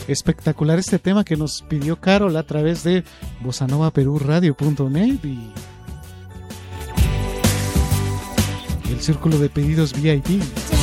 espectacular este tema que nos pidió Carol a través de bossanovaperuradio.net y el círculo de pedidos VIP.